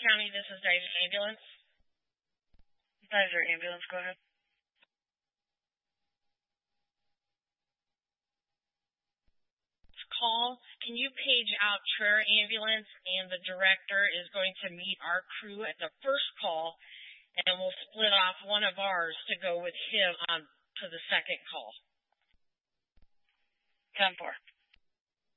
County, this is Dizer Ambulance. Dizer Ambulance, go ahead. Call, can you page out Traer Ambulance, and the director is going to meet our crew at the first call, and we'll split off one of ours to go with him on to the second call. 10-4.